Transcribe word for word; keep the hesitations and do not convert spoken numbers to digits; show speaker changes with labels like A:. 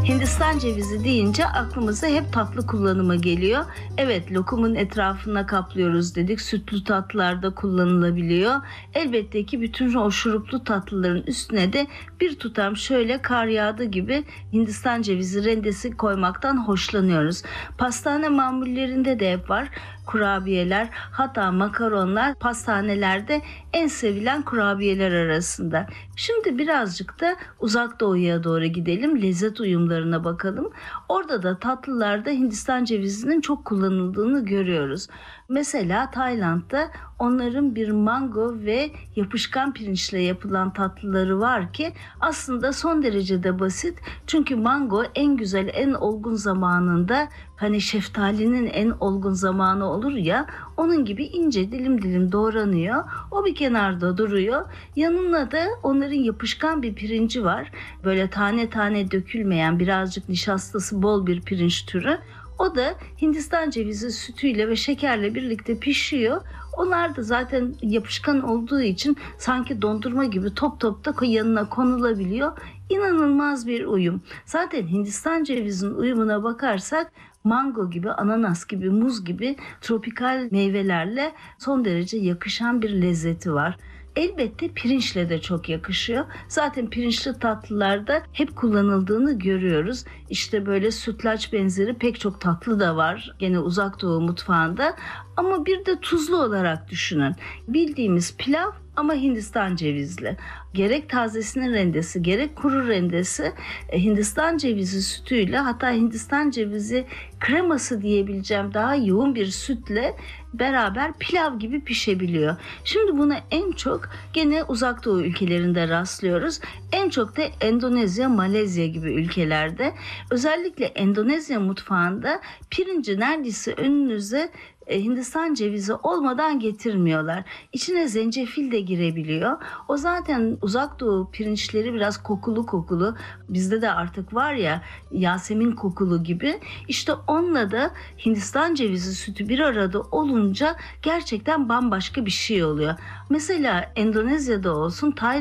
A: Hindistan cevizi deyince aklımıza hep tatlı kullanımı geliyor. Evet, lokumun etrafına kaplıyoruz dedik. Sütlü tatlılarda kullanılabiliyor. Elbette ki bütün o şuruplu tatlıların üstüne de bir tutam şöyle kar yağdı gibi Hindistan cevizi rendesi koymaktan hoşlanıyoruz. Pastane mamullerinde de hep var. Kurabiyeler, hatta makaronlar pastanelerde en sevilen kurabiyeler arasında. Şimdi birazcık da Uzak Doğu'ya doğru gidelim, lezzet uyumlarına bakalım. Orada da tatlılarda Hindistan cevizinin çok kullanıldığını görüyoruz. Mesela Tayland'da onların bir mango ve yapışkan pirinçle yapılan tatlıları var ki aslında son derece de basit. Çünkü mango en güzel, en olgun zamanında, hani şeftalinin en olgun zamanı olur ya, onun gibi ince dilim dilim doğranıyor. O bir kenarda duruyor. Yanına da onların yapışkan bir pirinci var. Böyle tane tane dökülmeyen, birazcık nişastası bol bir pirinç türü. O da Hindistan cevizi sütüyle ve şekerle birlikte pişiyor. Onlar da zaten yapışkan olduğu için sanki dondurma gibi top top da yanına konulabiliyor. İnanılmaz bir uyum. Zaten Hindistan cevizinin uyumuna bakarsak mango gibi, ananas gibi, muz gibi tropikal meyvelerle son derece yakışan bir lezzeti var. Elbette pirinçle de çok yakışıyor. Zaten pirinçli tatlılarda hep kullanıldığını görüyoruz. İşte böyle sütlaç benzeri pek çok tatlı da var gene Uzak Doğu mutfağında. Ama bir de tuzlu olarak düşünün. Bildiğimiz pilav ama Hindistan cevizli. Gerek tazesinin rendesi, gerek kuru rendesi Hindistan cevizi sütüyle, hatta Hindistan cevizi kreması diyebileceğim daha yoğun bir sütle beraber pilav gibi pişebiliyor. Şimdi buna en çok gene Uzak Doğu ülkelerinde rastlıyoruz. En çok da Endonezya, Malezya gibi ülkelerde. Özellikle Endonezya mutfağında pirinci neredeyse önünüze Hindistan cevizi olmadan getirmiyorlar. İçine zencefil de girebiliyor. O zaten Uzak Doğu pirinçleri biraz kokulu kokulu. Bizde de artık var ya, Yasemin kokulu gibi. İşte onunla da Hindistan cevizi sütü bir arada olunca gerçekten bambaşka bir şey oluyor. Mesela Endonezya'da olsun, Tayland'da